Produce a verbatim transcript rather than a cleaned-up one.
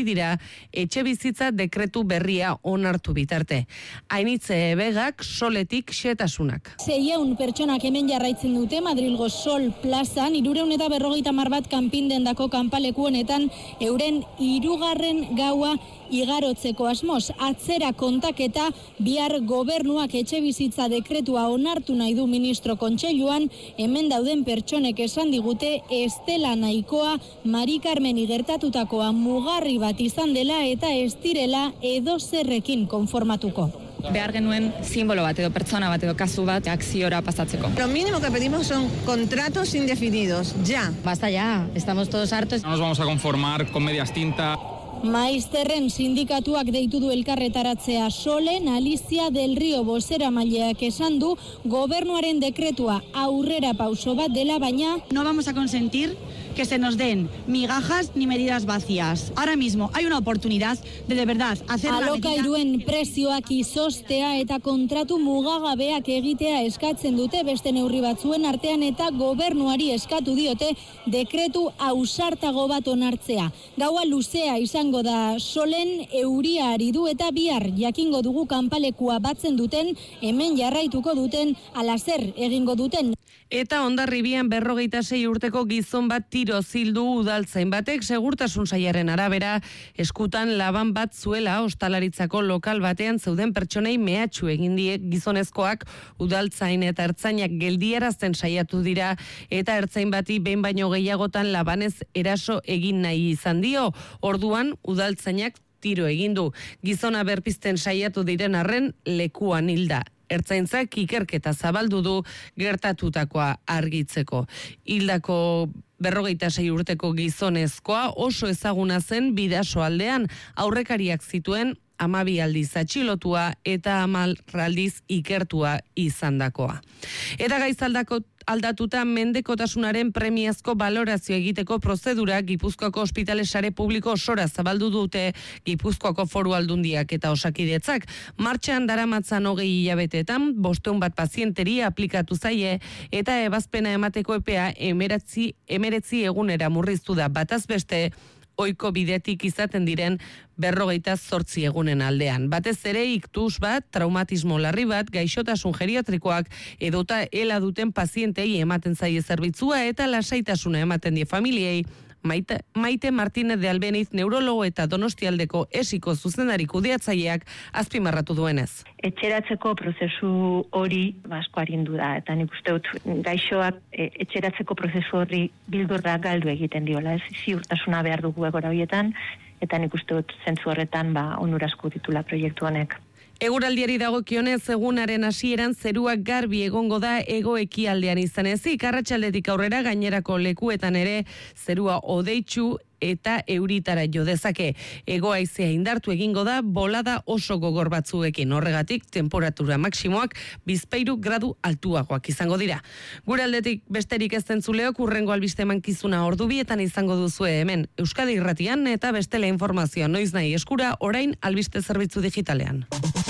dira etxe bizitza dekretu berria onartu bitarte. Ainitze Begak Soletik xetasunak. Seiehun pertsonak hemen jarraitzen dute Madrilgo Sol plazan, hirurehun eta berrogeita hamar bat kanpindendako kanpaleku honetan euren hirugarren gaua igarotzeko asmoz. Atzera kontaketa bihar gobernuak etxe bizitza dekretua onartu nahi du ministro kontseiluan, hemen dauden pertsonek esan digute ez dela nahikoa, Mari Carmeni gertatutakoa mugarri bat izan dela eta ez direla edozerrekin konformatuko. Behar genuen simbolo bat edo pertsona bat edo kasu bat akziora pasatzeko. Lo mínimo que pedimos son contratos indefinidos, ya. Basta ya, estamos todos hartos. No nos vamos a conformar con medias tintas. Maizterren sindikatuak deitu du elkarretaratzea. Solen Alicia del Rio bozeramaileak esan du gobernuaren dekretua aurrera pauso bat dela, baina no vamos a consentir que se nos den migajas ni medidas vacías. Ahora mismo hay una oportunidad de de verdad hacer la alokairuen prezioak izostea eta kontratu mugagabeak egitea eskatzen dute beste neurri batzuen artean, eta gobernuari eskatu diote dekretu ausartago bat onartzea. Gaua luzea izango da Solen, euria ari du eta bihar jakingo dugu kanpalekua batzen duten, hemen jarraituko duten, ala zer egingo duten. Eta Hondarribian berrogeita sei urteko gizon bat tiro zildu udaltzain batek. Segurtasun sailaren arabera, eskutan laban bat zuela ostalaritzako lokal batean zeuden pertsonei mehatxu egin die gizonezkoak. Udaltzain eta ertzainak geldiarazten saiatu dira eta ertzain bati behin baino gehiagotan labanez eraso egin nahi izan dio. Orduan udaltzainak tiro egin du. Gizona berpizten saiatu diren arren lekuan hilda. Ertzaintzak ikerketa zabaldu du gertatutakoa argitzeko. Hildako berrogeita sei urteko gizonezkoa oso ezaguna zen Bidasoaldean, aurrekariak zituen hamabi aldiz atxilotua eta hamar aldiz ikertua izandakoa. Eta gaiz aldatuta mendekotasunaren premiazko balorazio egiteko prozedura Gipuzkoako ospitale sare publiko osora zabaldu dute Gipuzkoako Foru Aldundiak eta Osakidetzak. Martxan daramatzan hogei hilabeteetan bostehun bat pazienteri aplikatu zaie eta ebazpena emateko epea emeretzi, emeretzi egunera murriztu da, bataz beste ohiko bidetik izaten diren berrogeita zortzi egunen aldean. Batez ere iktus bat, traumatismo larri bat, gaixotasun geriatrikoak edota ela duten pazientei ematen zaie zerbitzua eta lasaitasuna ematen die familiei. Maite, Maite Martínez de Albeniz, neurologo eta Donostialdeko esiko zuzendari kudeatzaileak azpimarratu duenez. Etxeratzeko prozesu hori asko arindu da, eta nik uste dut gaixoak e, etxeratzeko prozesu hori bildurra galdu egiten diola, ez ziurtasuna behar dugu egora horietan, eta nik uste dut zentzu horretan ba, onurazko ditula proiektu honek. Eguraldiari dagokionez, egunaren hasieran zeruak garbi egongo da hego-ekialdean izan ezik, arratsaldetik aurrera gainerako lekuetan ere zerua hodeitsu eta euritara jo dezake. Hego-haizea indartu egingo da, bolada oso gogor batzuekin. Horregatik, temperatura maksimoak bizpahiru gradu altuagoak izango dira. Gure aldetik besterik ez zentzuleok, hurrengo albiste emankizuna ordubietan izango duzue hemen Euskadi Irratian eta bestela informazioa noiz nahi eskura orain albiste zerbitzu digitalean.